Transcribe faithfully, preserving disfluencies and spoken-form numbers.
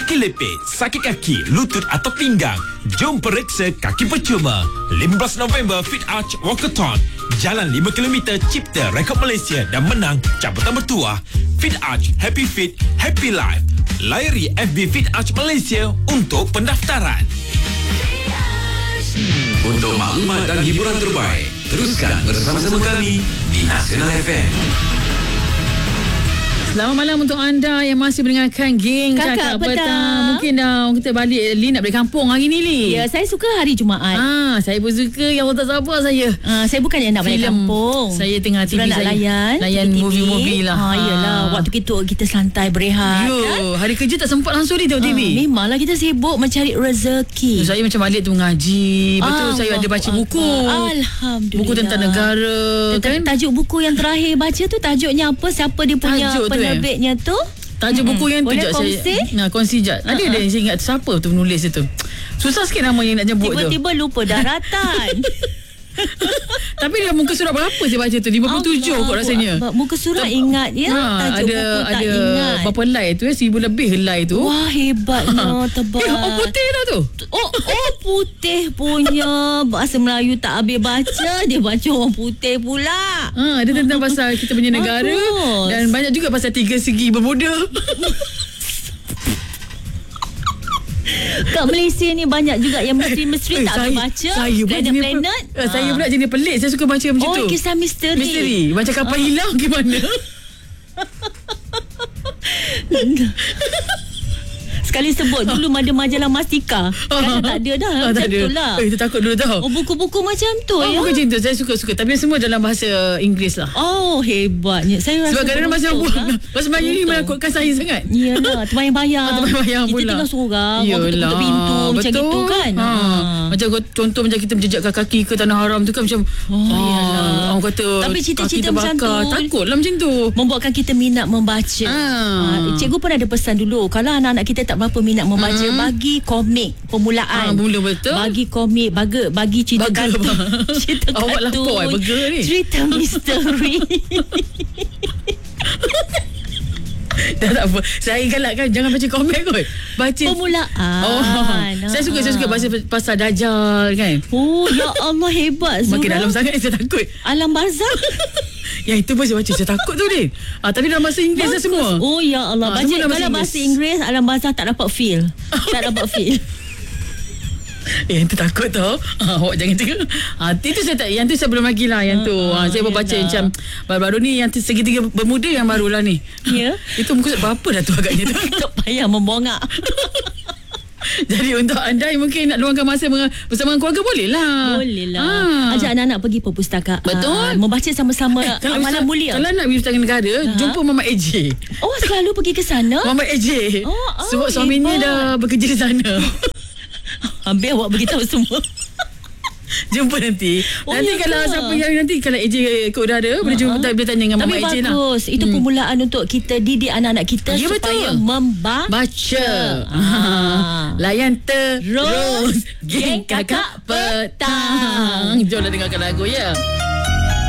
Kaki lepit, sakit kaki, lutut atau pinggang? Jom periksa kaki percuma. lima belas November Fit Arch Walkathon. Jalan lima kilometer cipta rekod Malaysia dan menang cabutan bertuah. Fit Arch, Happy Fit, Happy Life. Layari F B Fit Arch Malaysia untuk pendaftaran. Untuk maklumat dan hiburan terbaik, teruskan bersama-sama kami di Nasional F M. Selamat malam untuk anda yang masih mendengarkan Geng Kakak, Kakak Petang. Petang. Mungkin dah orang kita balik, Li nak balik kampung hari ni, Li. Ya, saya suka hari Jumaat. Ah, saya pun suka yang tak sabar saya. Ah, saya bukan yang nak balik kampung. Saya tengah T V nak saya. layan. Layan movie-movie lah. Ah, yelah. Waktu kita kita santai berehat. Yo, kan? Hari kerja tak sempat langsung ni tengok ah, T V. Memanglah kita sibuk mencari rezeki. Saya macam balik tu mengaji. Betul, ah, saya ada baca buku. Alhamdulillah. Buku tentang negara. Kan? Tajuk buku yang terakhir baca tu tajuknya apa? Siapa dia punya tajuk penerbitnya tu? Eh? Tajuk buku yang tu boleh jap kongsi? saya. Nah, kongsi jap. Ada uh-huh. yang saya ingat siapa tu penulis itu. Susah sikit nama yang nak nyebut Tiba-tiba tu. Tiba-tiba lupa daratan. Tapi dah muka surat berapa saya baca tu? lima puluh tujuh kot rasanya. Muka surat Tem- ingat ya. Ha, tajuk ada buku tak ada ingat. berapa helai tu ya? Seribu lebih helai tu. Wah, hebatnya tebal. Eh, oh putih lah tu. Oh, oh putih punya. Bahasa Melayu tak habis baca, dia baca orang putih pula. Ha, dia tentang pasal kita punya negara. Bagus. Dan banyak juga pasal tiga segi bermuda. Kat Malaysia ni banyak juga yang misteri-misteri eh, tak saya, baca. Saya Planet-planet. Pe- saya pula jenis pelik. Saya suka baca macam oh, tu. Oh, kisah misteri. Misteri. Macam kapal ha. hilang gimana? Sekali sebut dulu ada majalah Mastika. Kan tak ada dah. Oh, macam tak ada. tu lah. Eh, takut dulu tau. Oh, buku-buku macam tu oh, ya. Buku macam tu. Saya suka-suka. Tapi semua dalam bahasa Inggeris lah. Oh, hebatnya. Saya rasa sebab kadang-kadang bahasa lah. Bahasa Melayu ni menakutkan saya sangat. Yalah, terbayang-bayang. Ah, terbayang-bayang kita pula. Kita tengah seorang. Orang ketuk pintu. Betul. Macam itu kan. Ha. Ha. Macam contoh macam kita menjejakkan kaki ke tanah haram tu kan macam. Oh, yalah. Orang kata tapi cita-cita macam tu. Takutlah macam tu. Membuatkan kita minat membaca. Ha. Ha. Cikgu pun ada pesan dulu. Kalau anak-anak kita tak berapa minat membaca, Hmm. bagi komik permulaan. Ah, mula betul. Bagi komik, bagi bagi cerita kartun. Cerita kartun. Awak lapor burger ni. Cerita misteri. Dah tak apa. Saya galakkan jangan baca komik kot. Baca permulaan. Oh. Nah. Saya suka saya suka baca pasal Dajjal kan. Oh, ya Allah hebat Zura. Makin dalam sangat saya takut. Alam barzakh. Yang itu pun saya baca. Saya takut tu Din. Ah, tapi dalam bahasa Inggeris lah semua. Oh ya Allah. Ah, baca dalam bahasa Inggeris, alam barzakh tak dapat feel. Tak dapat feel. Eh, yang tu takut tau. Ha, awak jangan cakap. Ha, itu saya tak, yang tu saya belum lagi lah. Yang tu. Ha, saya pun baca macam baru-baru ni yang tu segitiga bermuda yang baru lah ni. Ya. Itu muka surat berapa dah tu agaknya tu. Tak payah membongak. Jadi untuk anda yang mungkin nak luangkan masa bersama keluarga boleh lah. Boleh lah. Ha. Ajak anak-anak pergi perpustakaan. Betul. Membaca sama-sama eh, amalan mulia. Kalau nak pergi perpustakaan negara, ha? jumpa Mama A J. Oh, selalu pergi ke sana? Mama A J. Oh, oh, sebab suaminya dah bekerja di sana. Hampir awak beritahu semua. Jumpa nanti. Oh, nanti ya kalau ke? Siapa yang nanti kalau A J ke udara boleh jumpa uh-huh. boleh tanya dengan Mama A J lah. Tapi bagus. Itu hmm. permulaan untuk kita didik anak-anak kita ya, supaya membaca. Baca. Ah. Layan terus Geng Kakak Petang. Jomlah dengarkan lagu ya.